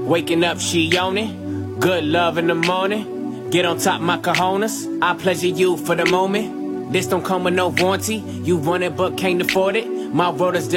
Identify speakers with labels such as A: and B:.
A: Waking up, she on it. Good love in the morning. Get on top my cojones. I pleasure you for the moment. This don't come with no warranty. You want it but can't afford it. My world is